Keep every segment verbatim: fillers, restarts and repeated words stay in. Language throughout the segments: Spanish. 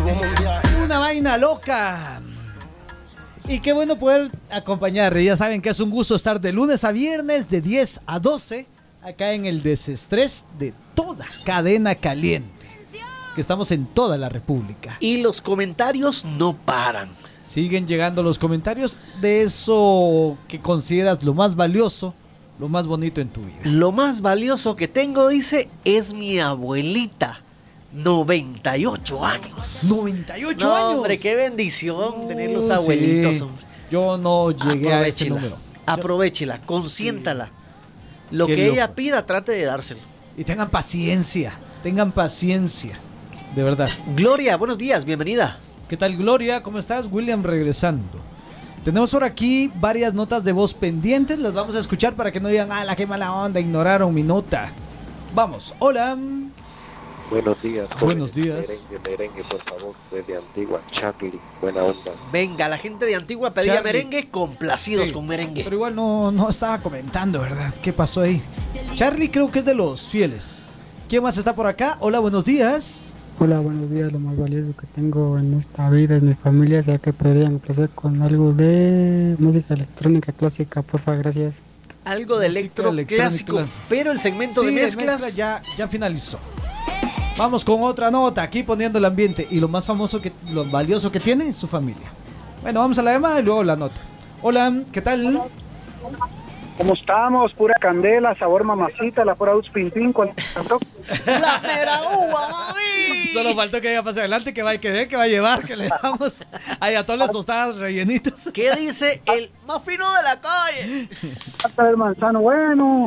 Una vaina loca. Y qué bueno poder acompañarle. Ya saben que es un gusto estar de lunes a viernes de diez a doce acá en el desestrés de toda Cadena Caliente, que estamos en toda la República. Y los comentarios no paran. Siguen llegando los comentarios de eso que consideras lo más valioso, lo más bonito en tu vida. Lo más valioso que tengo, dice, es mi abuelita. noventa y ocho años. noventa y ocho no, años. Hombre, qué bendición no, tener los abuelitos. Sí. Hombre. Yo no llegué a ese número. Aprovechela, consiéntala. Sí. Lo Qué que loco. ella pida, trate de dárselo. Y tengan paciencia, tengan paciencia. De verdad. Gloria, buenos días, bienvenida. ¿Qué tal, Gloria? ¿Cómo estás? William regresando. Tenemos por aquí varias notas de voz pendientes. Las vamos a escuchar para que no digan, ah, la que mala onda, ignoraron mi nota. Vamos, hola. Buenos días. Buenos días. Merengue, merengue, por favor, desde Antigua, Charlie, buena onda. Venga, la gente de Antigua pedía Charlie. merengue, complacidos Sí, con merengue. Pero igual no, no estaba comentando, ¿verdad? ¿Qué pasó ahí? Charlie creo que es de los fieles. ¿Quién más está por acá? Hola, buenos días. Hola, buenos días. Lo más valioso que tengo en esta vida es mi familia, ya que podrían empezar con algo de música electrónica clásica, porfa, gracias. Algo de electro clásico, pero el segmento sí, de mezclas de mezcla ya, ya finalizó. Vamos con otra nota, aquí poniendo el ambiente. Y lo más famoso, que lo valioso que tiene es su familia. Bueno, vamos a la llamada y luego la nota. Hola, ¿qué tal? ¿Cómo estamos? Pura candela, sabor mamacita, la pura Uspinpin con la mera uva, mami. Solo faltó que ella pase adelante, que va a querer, que va a llevar, que le damos ahí a todas las tostadas rellenitos. ¿Qué dice el más fino de la calle? Hasta el manzano bueno.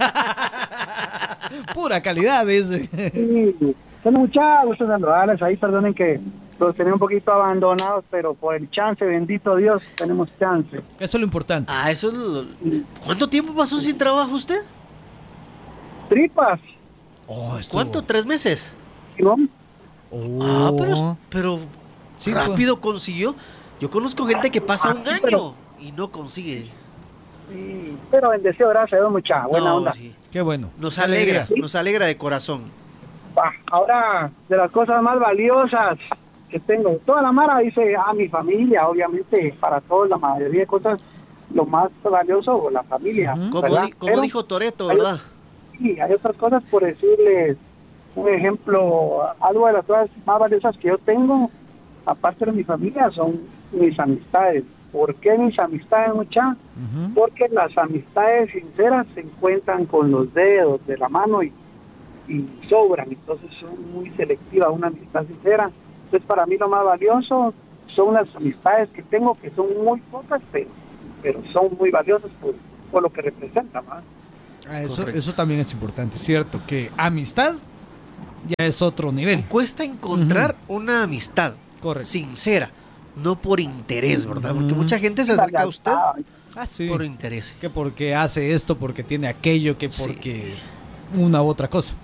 Pura calidad, dice. Sí, son muchas gustos saludarles ahí, perdonen que los tenía un poquito abandonados, pero por el chance, bendito Dios, tenemos chance. Eso es lo importante. Ah, eso es lo... ¿Cuánto tiempo pasó sin trabajo usted? Tripas. Oh, estuvo... ¿Cuánto? ¿Tres meses? ¿No? Oh. Ah, pero, pero sí, rápido pues. Consiguió. Yo conozco gente que pasa ah, un año pero... y no consigue. Sí, pero bendecido, gracias a Dios, mucha buena no, onda. Sí. Qué bueno. Nos alegra, ¿sí? Nos alegra de corazón. Bah, ahora, de las cosas más valiosas que tengo, toda la mara dice, ah, mi familia, obviamente, para todos, la mayoría de cosas, lo más valioso, la familia. Uh-huh. Como, di, como dijo Toretto, ¿verdad? Hay, sí, hay otras cosas, por decirles un ejemplo, algo de las cosas más valiosas que yo tengo, aparte de mi familia, son mis amistades. ¿Por qué mis amistades, mucha? Uh-huh. Porque las amistades sinceras se encuentran con los dedos de la mano y, y sobran, entonces son muy selectivas, una amistad sincera. Entonces, para mí lo más valioso son las amistades que tengo, que son muy pocas, pero, pero son muy valiosas por, por lo que representan, ¿no? Ah, eso, eso también es importante, cierto, que amistad ya es otro nivel. Cuesta encontrar uh-huh. una amistad correcto. Sincera, no por interés, ¿verdad? Porque uh-huh. mucha gente se acerca a usted ah, sí. por interés. Que porque hace esto, porque tiene aquello, que porque sí. una u otra cosa.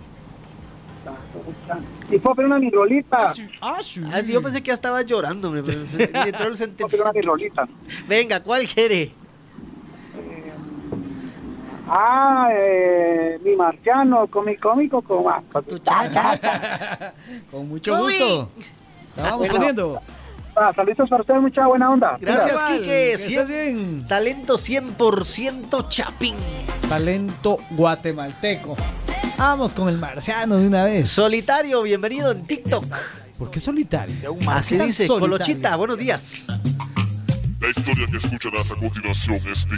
Y puedo pedir una mirolita. Ah, sí. Ah, sí, yo pensé que ya estaba llorando. Me, me, me entró el sentimiento. Puedo pedir una mirolita. Venga, ¿cuál quiere? Eh, ah, eh, mi marciano, comi cómico, con ah, cha, cha, cha. Con mucho gusto. La vamos bueno, poniendo. Ah, saludos para ustedes, mucha buena onda. Gracias, Quique. Estás bien. Talento cien por ciento chapín. Talento guatemalteco. Vamos con el marciano de una vez. Solitario, bienvenido en TikTok. ¿Por qué solitario? Así dice, solitario? Colochita, buenos días. La historia que escucharás a continuación es